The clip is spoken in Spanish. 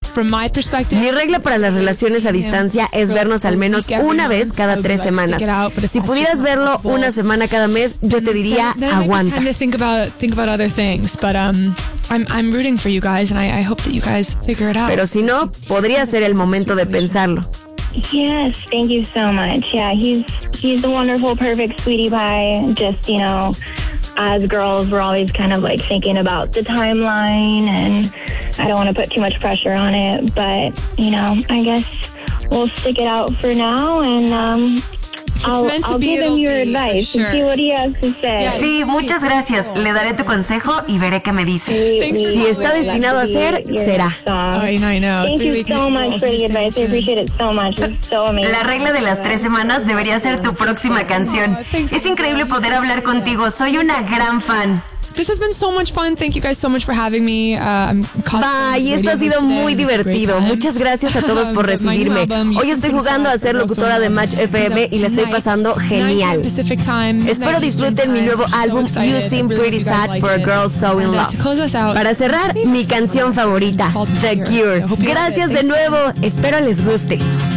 from my perspective, mi regla para las relaciones a distancia es vernos al menos una vez cada 3 semanas. Si pudieras verlo una semana cada mes, yo te diría aguanta. Time to think about other things, but I'm rooting for you guys, and I hope that you guys figure it out. Pero si no, podría ser el momento de pensarlo. Yes, thank you so much. Yeah, he's a wonderful, perfect sweetie pie. Just, as girls, we're always kind of like thinking about the timeline, and I don't want to put too much pressure on it, but, I guess we'll stick it out for now, and I'll give him your advice and see what he has to say. Sí, muchas gracias. Le daré tu consejo y veré qué me dice. Si está destinado a ser, será. I know. Thank you so much for the advice. I appreciate it so much. It's so amazing. La regla de las 3 semanas debería ser tu próxima canción. Es increíble poder hablar contigo. Soy una gran fan. This has been so much fun. Thank you guys so much for having me. Bye, esto ha sido muy divertido. Muchas gracias a todos por recibirme. Hoy estoy jugando a ser locutora de Match FM y la estoy pasando genial. Espero disfruten mi nuevo álbum You Seem Pretty Sad for a Girl So in Love. Para cerrar, mi canción favorita, The Cure. Gracias de nuevo. Espero les guste.